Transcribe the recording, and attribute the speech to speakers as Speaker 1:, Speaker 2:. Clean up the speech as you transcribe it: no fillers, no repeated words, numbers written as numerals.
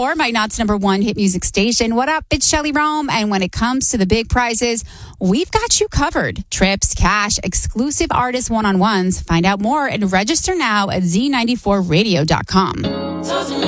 Speaker 1: Z94, my Knott's #1 hit music station. What up? It's Shelly Rome. And when it comes to the big prizes, we've got you covered. Trips, cash, exclusive artist one-on-ones. Find out more and register now at Z94radio.com.